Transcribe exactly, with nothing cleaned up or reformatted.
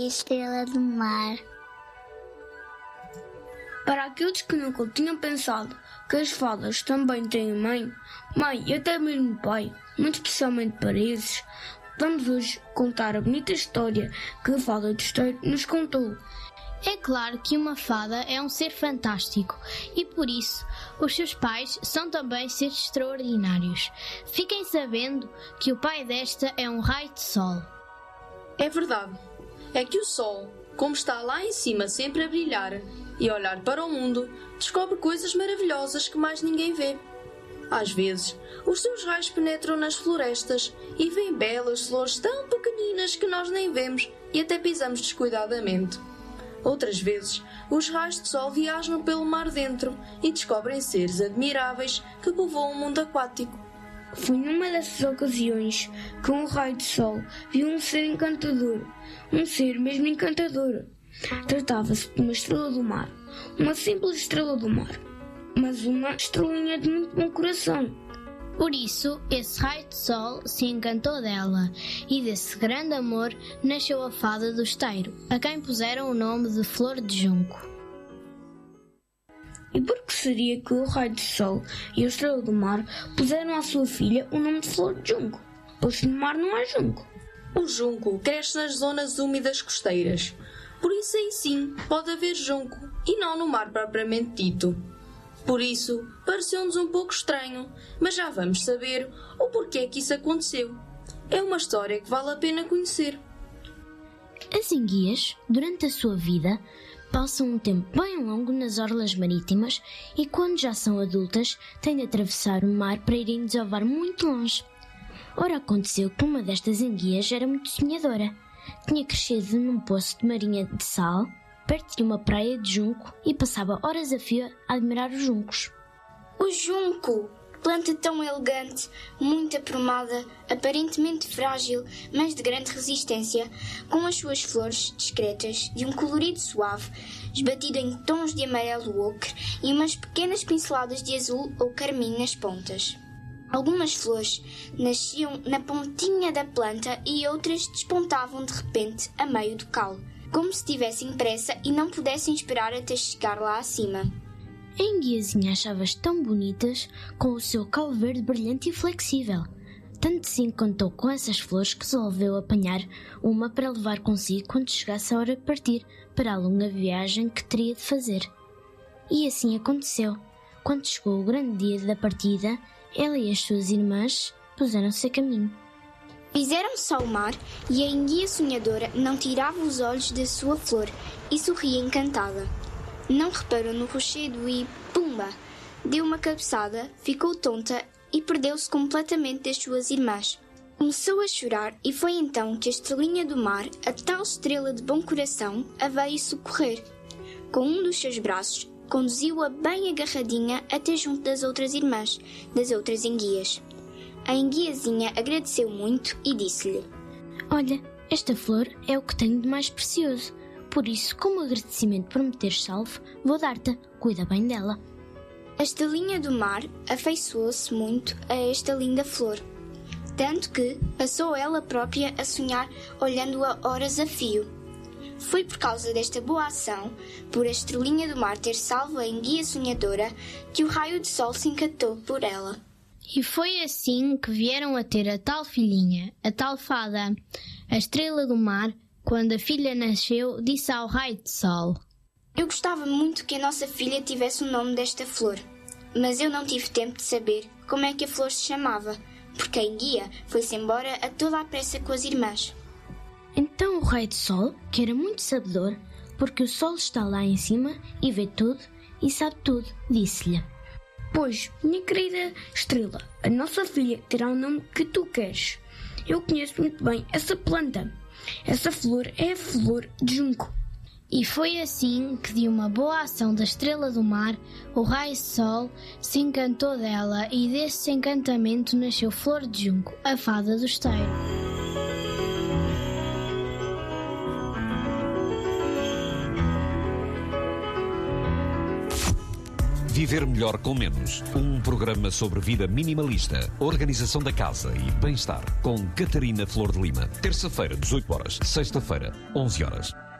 Estrela do Mar. Para aqueles que nunca tinham pensado que as fadas também têm mãe, mãe e até mesmo pai, muito especialmente para esses, vamos hoje contar a bonita história que a fada do esteiro nos contou. É claro que uma fada é um ser fantástico e por isso os seus pais são também seres extraordinários. Fiquem sabendo que o pai desta é um raio de sol. É verdade. É que o sol, como está lá em cima sempre a brilhar e a olhar para o mundo, descobre coisas maravilhosas que mais ninguém vê. Às vezes, os seus raios penetram nas florestas e vêem belas flores tão pequeninas que nós nem vemos e até pisamos descuidadamente. Outras vezes, os raios de sol viajam pelo mar dentro e descobrem seres admiráveis que povoam o mundo aquático. Foi numa dessas ocasiões que um raio de sol viu um ser encantador, um ser mesmo encantador. Tratava-se de uma estrela do mar, uma simples estrela do mar, mas uma estrelinha de muito bom coração. Por isso, esse raio de sol se encantou dela, e desse grande amor nasceu a fada do esteiro, a quem puseram o nome de Flor de Junco. E por que seria que o raio de sol e a estrela do mar puseram à sua filha o nome de Flor de Junco? Pois no mar não há junco. O junco cresce nas zonas úmidas costeiras. Por isso aí sim pode haver junco, e não no mar propriamente dito. Por isso, pareceu-nos um pouco estranho, mas já vamos saber o porquê que isso aconteceu. É uma história que vale a pena conhecer. As enguias, durante a sua vida, passam um tempo bem longo nas orlas marítimas e quando já são adultas, têm de atravessar o mar para irem desovar muito longe. Ora, aconteceu que uma destas enguias era muito sonhadora. Tinha crescido num poço de marinha de sal, perto de uma praia de junco, e passava horas a fio a admirar os juncos. O junco! Planta tão elegante, muito aprumada, aparentemente frágil, mas de grande resistência, com as suas flores discretas, de um colorido suave, esbatido em tons de amarelo ocre e umas pequenas pinceladas de azul ou carmim nas pontas. Algumas flores nasciam na pontinha da planta e outras despontavam de repente a meio do caule, como se tivessem pressa e não pudessem esperar até chegar lá acima. A enguiazinha achava-as tão bonitas, com o seu caule verde brilhante e flexível. Tanto se encantou com essas flores que resolveu apanhar uma para levar consigo quando chegasse a hora de partir para a longa viagem que teria de fazer. E assim aconteceu. Quando chegou o grande dia da partida, ela e as suas irmãs puseram-se a caminho. Fizeram-se ao mar e a enguia sonhadora não tirava os olhos da sua flor e sorria encantada. Não reparou no rochedo e, pumba, deu uma cabeçada, ficou tonta e perdeu-se completamente das suas irmãs. Começou a chorar e foi então que a estrelinha do mar, a tal estrela de bom coração, a veio socorrer. Com um dos seus braços, conduziu-a bem agarradinha até junto das outras irmãs, das outras enguias. A enguiazinha agradeceu muito e disse-lhe: Olha, esta flor é o que tenho de mais precioso. Por isso, como agradecimento por me teres salvo, vou dar-te. Cuida bem dela. A estrelinha do mar afeiçoou-se muito a esta linda flor, tanto que passou ela própria a sonhar olhando-a horas a fio. Foi por causa desta boa ação, por a estrelinha do mar ter salvo a enguia sonhadora, que o raio de sol se encantou por ela. E foi assim que vieram a ter a tal filhinha, a tal fada, a estrela do mar. Quando a filha nasceu, disse ao raio de sol: Eu gostava muito que a nossa filha tivesse o nome desta flor, mas eu não tive tempo de saber como é que a flor se chamava, porque a enguia foi-se embora a toda a pressa com as irmãs. Então o raio de sol, que era muito sabedor, porque o sol está lá em cima e vê tudo e sabe tudo, disse-lhe: Pois, minha querida estrela, a nossa filha terá o nome que tu queres. Eu conheço muito bem essa planta. Essa flor é a flor de junco. E foi assim que, de uma boa ação da estrela do mar, o raio de sol se encantou dela e desse encantamento nasceu Flor de Junco, a fada do esteiro. Viver melhor com menos. Um programa sobre vida minimalista, organização da casa e bem-estar. Com Catarina Flor de Lima. Terça-feira, dezoito horas. Sexta-feira, onze horas.